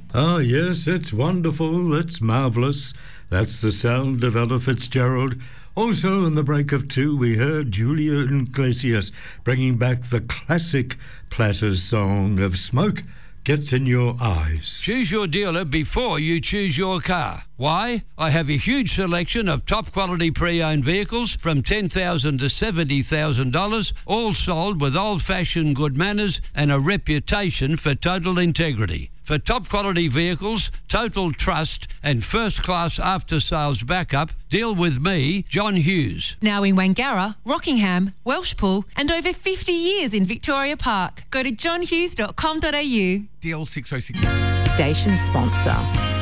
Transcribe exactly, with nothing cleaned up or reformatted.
Ah, yes, it's wonderful, it's marvellous. That's the sound of Ella Fitzgerald. Also, in the break of two, we heard Julia Iglesias bringing back the classic Platters song of Smoke Gets in Your Eyes. Choose your dealer before you choose your car. Why? I have a huge selection of top-quality pre-owned vehicles from ten thousand dollars to seventy thousand dollars, all sold with old-fashioned good manners and a reputation for total integrity. For top-quality vehicles, total trust and first-class after-sales backup, deal with me, John Hughes. Now in Wangara, Rockingham, Welshpool and over fifty years in Victoria Park. Go to john hughes dot com dot a u. D L six oh six. Station sponsor.